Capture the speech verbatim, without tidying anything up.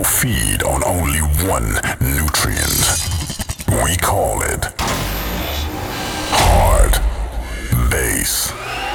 now feed on only one nutrient. We call it hard bass.